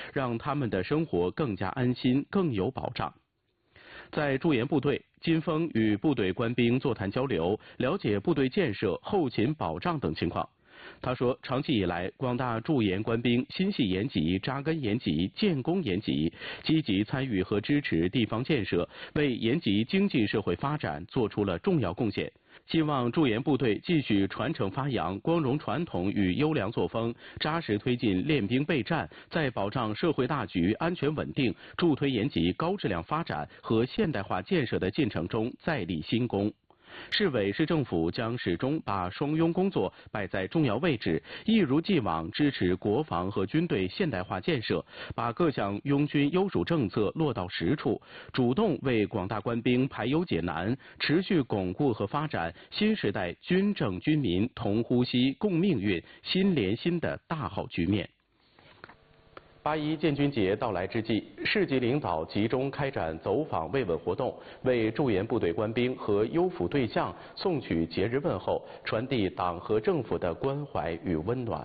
让他们的生活更加安心、更有保障。在驻研部队，金峰与部队官兵座谈交流，了解部队建设、后勤保障等情况。他说，长期以来，广大驻研官兵心系延吉、扎根延吉、建功延吉，积极参与和支持地方建设，为延吉经济社会发展做出了重要贡献。希望驻研部队继续传承发扬光荣传统与优良作风，扎实推进练兵备战，在保障社会大局安全稳定、助推延吉高质量发展和现代化建设的进程中再立新功。市委市政府将始终把双拥工作摆在重要位置，一如既往支持国防和军队现代化建设，把各项拥军优属政策落到实处，主动为广大官兵排忧解难，持续巩固和发展新时代军政军民同呼吸共命运、心连心的大好局面。8·1建军节到来之际，市级领导集中开展走访慰问活动，为驻研部队官兵和优抚对象送去节日问候，传递党和政府的关怀与温暖。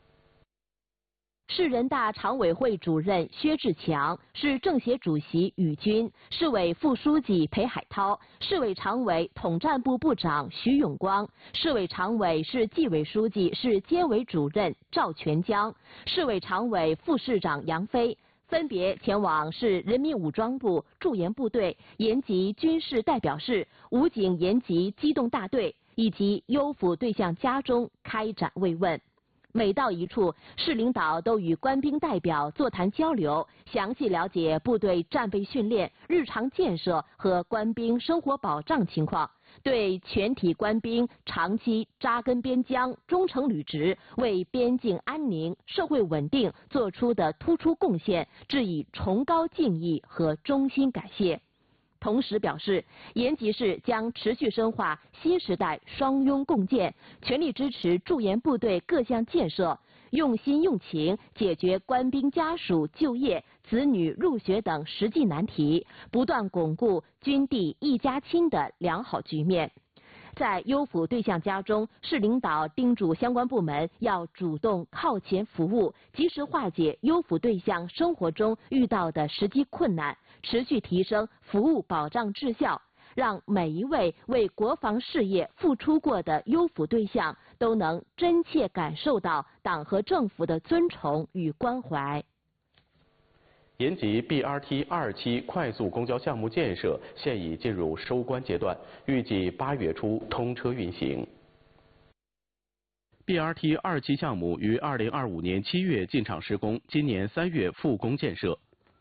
市人大常委会主任薛志强，市政协主席宇军，市委副书记裴海涛，市委常委统战部部长徐永光，市委常委、市纪委书记、市监委主任赵全江，市委常委、副市长杨飞，分别前往市人民武装部驻研部队、延吉军事代表室、武警延吉机动大队以及优抚对象家中开展慰问。每到一处，市领导都与官兵代表座谈交流，详细了解部队战备训练、日常建设和官兵生活保障情况，对全体官兵长期扎根边疆、忠诚履职，为边境安宁、社会稳定做出的突出贡献，致以崇高敬意和衷心感谢。同时表示，延吉市将持续深化新时代双拥共建，全力支持驻研部队各项建设，用心用情解决官兵家属就业、子女入学等实际难题，不断巩固军地一家亲的良好局面。在优抚对象家中，市领导叮嘱相关部门要主动靠前服务，及时化解优抚对象生活中遇到的实际困难，持续提升服务保障质效，让每一位为国防事业付出过的优抚对象都能真切感受到党和政府的尊崇与关怀。 延吉 BRT 2期快速公交项目建设现已进入收官阶段，预计8月初通车运行。BRT 2期项目于2025年7月进场施工，今年3月复工建设。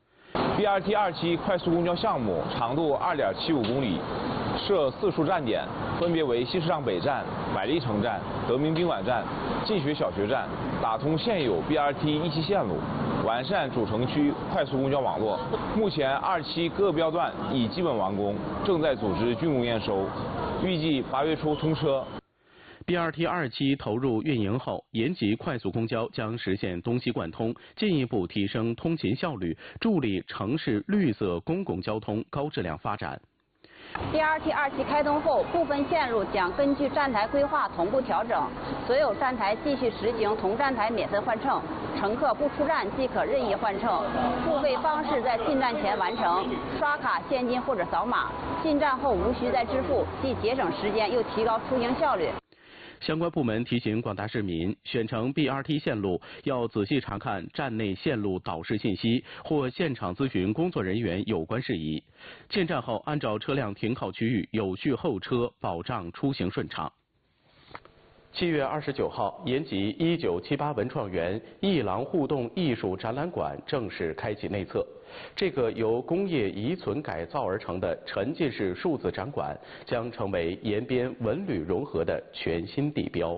BRT 2期快速公交项目长度2.75公里，设4处站点，分别为新市场北站、买力城站、德明宾馆站、进学小学站，打通现有 BRT 1期线路，完善主城区快速公交网络。目前2期各标段已基本完工，正在组织竣工验收，预计8月初通车。 BRT 2期投入运营后，延吉快速公交将实现东西贯通，进一步提升通勤效率，助力城市绿色公共交通高质量发展。 BRT 2期开通后，部分线路将根据站台规划同步调整，所有站台继续实行同站台免费换乘，乘客不出站即可任意换乘，付费方式在进站前完成，刷卡、现金或者扫码，进站后无需再支付，既节省时间又提高出行效率。 相关部门提醒广大市民，选乘 BRT 线路要仔细查看站内线路导示信息，或现场咨询工作人员有关事宜。进站后，按照车辆停靠区域有序候车，保障出行顺畅。7月29号，延吉1978文创园艺廊互动艺术展览馆正式开启内测。这个由工业遗存改造而成的沉浸式数字展馆，将成为延边文旅融合的全新地标。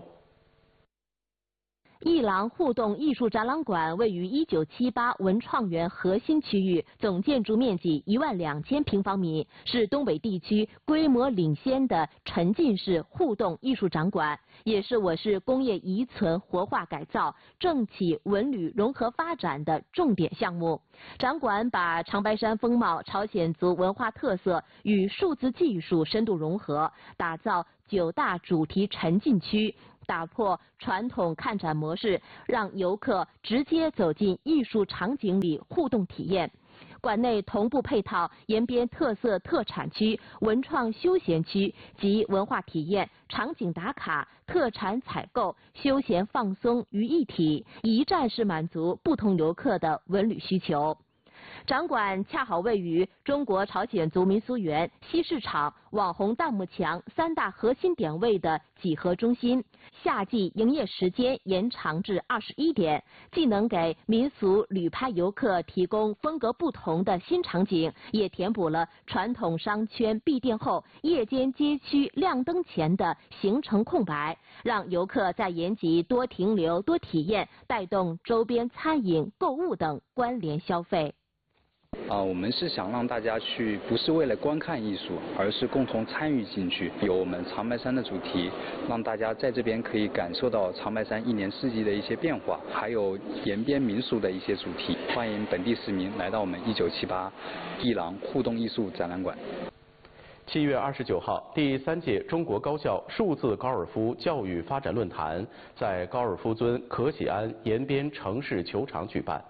艺廊互动艺术展览馆位于1978文创园核心区域，总建筑面积12000平方米，是东北地区规模领先的沉浸式互动艺术展馆，也是我市工业遗存活化改造、政企文旅融合发展的重点项目。展馆把长白山风貌、朝鲜族文化特色与数字技术深度融合，打造9大主题沉浸区， 打破传统看展模式，让游客直接走进艺术场景里互动体验。馆内同步配套延边特色特产区、文创休闲区及文化体验、场景打卡、特产采购、休闲放松于一体，一站式满足不同游客的文旅需求。展馆恰好位于中国朝鲜族民俗园、西市场、网红弹幕墙3大核心点位的几何中心。夏季营业时间延长至21点，既能给民俗旅拍游客提供风格不同的新场景，也填补了传统商圈闭店后夜间街区亮灯前的行程空白，让游客在延吉多停留、多体验，带动周边餐饮、购物等关联消费。 我们是想让大家去，不是为了观看艺术，而是共同参与进去。有我们长白山的主题，让大家在这边可以感受到长白山一年四季的一些变化，还有延边民俗的一些主题。欢迎本地市民来到我们1978艺廊互动艺术展览馆。 7月29号，第3届中国高校数字高尔夫教育发展论坛在高尔夫尊可喜庵延边城市球场举办。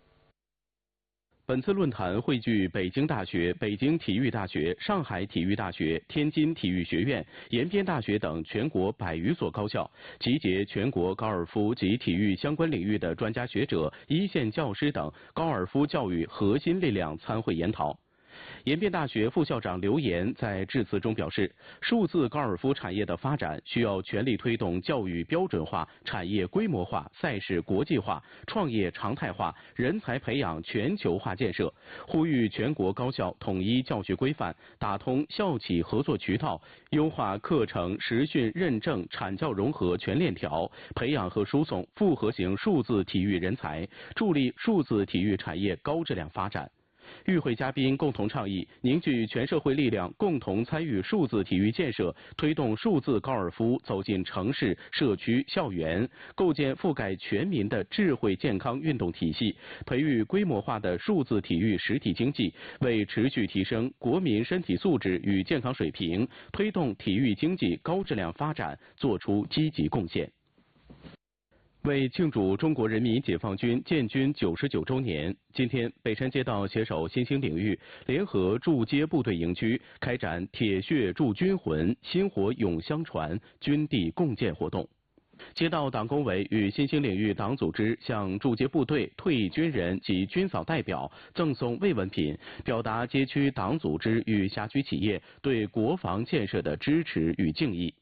本次论坛汇聚北京大学、北京体育大学、上海体育大学、天津体育学院、延边大学等全国100余所高校，集结全国高尔夫及体育相关领域的专家学者、一线教师等高尔夫教育核心力量参会研讨。延边大学副校长刘岩在致辞中表示，数字高尔夫产业的发展需要全力推动教育标准化、产业规模化、赛事国际化、创业常态化、人才培养全球化建设，呼吁全国高校统一教学规范，打通校企合作渠道，优化课程实训认证产教融合全链条，培养和输送复合型数字体育人才，助力数字体育产业高质量发展。与会嘉宾共同倡议，凝聚全社会力量，共同参与数字体育建设，推动数字高尔夫走进城市、社区、校园，构建覆盖全民的智慧健康运动体系，培育规模化的数字体育实体经济，为持续提升国民身体素质与健康水平，推动体育经济高质量发展作出积极贡献。为庆祝中国人民解放军建军99周年，今天北山街道携手新兴领域联合驻街部队营区开展铁血铸军魂，薪火永相传，军地共建活动。街道党工委与新兴领域党组织向驻街部队、退役军人及军嫂代表赠送慰问品，表达街区党组织与辖区企业对国防建设的支持与敬意。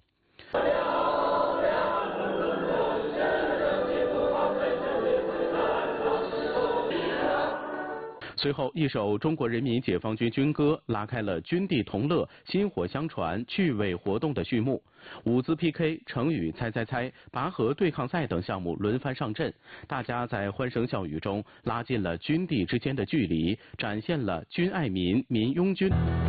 随后，一首中国人民解放军军歌拉开了军地同乐、薪火相传趣味活动的序幕。舞姿 PK、成语猜猜猜、拔河对抗赛等项目轮番上阵，大家在欢声笑语中拉近了军地之间的距离，展现了军爱民、民拥军。